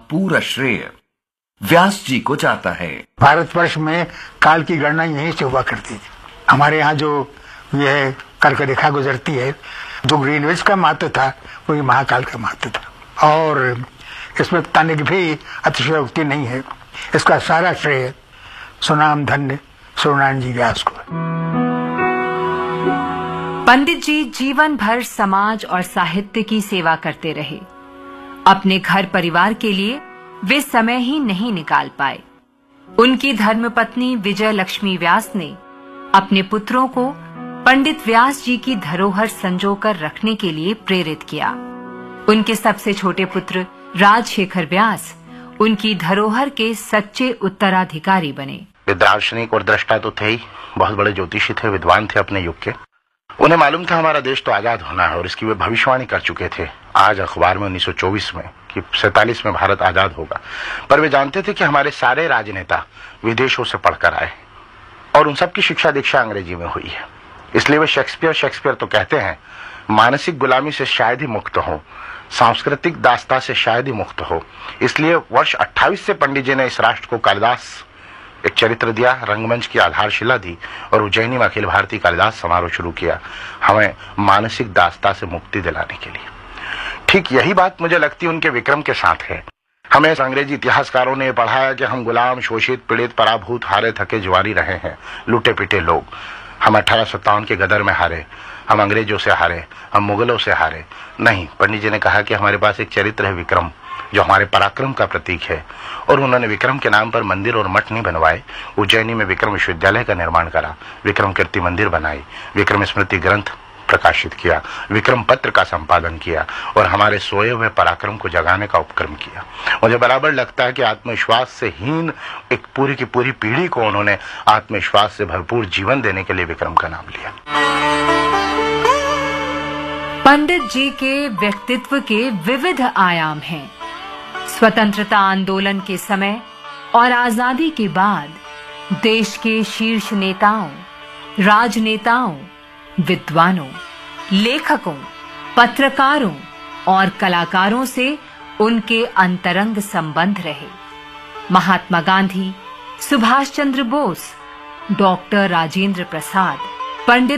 पूरा श्रेय व्यास जी को जाता है। भारतवर्ष में काल की गणना यहीं से हुआ करती थी। हमारे यहाँ जो यह कर्क रेखा गुजरती है, जो ग्रीनविच का महत्व था वही महाकाल का महत्व था, और इसमें बताने की भी अतिशयोक्ति नहीं है। इसका सारा श्रेय सुनाम धन्य सूर्यनारायण जी व्यास को। पंडित जी जीवन भर समाज और साहित्य की सेवा करते रहे। अपने घर परिवार के लिए वे समय ही नहीं निकाल पाए। उनकी धर्मपत्नी विजय लक्ष्मी व्यास ने अपने पुत्रों को पंडित व्यास जी की धरोहर संजोकर रखने के लिए प्रेरित किया। उनके सबसे छोटे पुत्र राजशेखर व्यास उनकी धरोहर के सच्चे उत्तराधिकारी बने। वे दार्शनिक और दृष्टा तो थे ही, बहुत बड़े ज्योतिषी थे, विद्वान थे अपने युग के। उन्हें मालूम था हमारा देश तो आजाद होना है, और इसकी वे भविष्यवाणी कर चुके थे आज अखबार में 1924 में कि 47 में भारत आजाद होगा। पर वे जानते थे कि हमारे सारे राजनेता विदेशों से पढ़कर आए और उन सब की शिक्षा दीक्षा अंग्रेजी में हुई है। इसलिए वे शेक्सपियर तो कहते हैं मानसिक गुलामी से शायद ही मुक्त हो, सांस्कृतिक दास्ता से शायद ही मुक्त हो। इसलिए वर्ष 28 से पंडित जी ने इस राष्ट्र को कालिदास एक चरित्र दिया, रंगमंच की आधारशिला दी और उज्जैनी में अखिल भारतीय कालिदास समारोह शुरू किया, हमें मानसिक दास्ता से मुक्ति दिलाने के लिए। ठीक यही बात मुझे लगती है उनके विक्रम के साथ है। हमें अंग्रेजी इतिहासकारों ने पढ़ाया कि हम गुलाम, शोषित, पीड़ित, पराभूत, हारे थके जुआरी रहे हैं, लुटे पिटे लोग। हम 1857 के गदर में हारे, हम अंग्रेजों से हारे, हम मुगलों से हारे नहीं। पंडित जी ने कहा कि हमारे पास एक चरित्र है विक्रम, जो हमारे पराक्रम का प्रतीक है, और उन्होंने विक्रम के नाम पर मंदिर और मठ नहीं बनवाए। उज्जैनी में विक्रम विश्वविद्यालय का निर्माण करा, विक्रम कीर्ति मंदिर बनाई, विक्रम स्मृति ग्रंथ प्रकाशित किया, विक्रम पत्र का संपादन किया और हमारे सोए हुए पराक्रम को जगाने का उपक्रम किया। मुझे बराबर लगता है कि आत्मविश्वास से हीन एक पूरी की पूरी पीढ़ी को उन्होंने आत्मविश्वास से भरपूर जीवन देने के लिए विक्रम का नाम लिया। पंडित जी के व्यक्तित्व के विविध आयाम हैं। स्वतंत्रता आंदोलन के समय और आजादी के बाद देश के शीर्ष नेताओं, राजनेताओं, विद्वानों, लेखकों, पत्रकारों और कलाकारों से उनके अंतरंग संबंध रहे। महात्मा गांधी, सुभाष चंद्र बोस, डॉक्टर राजेंद्र प्रसाद, पंडित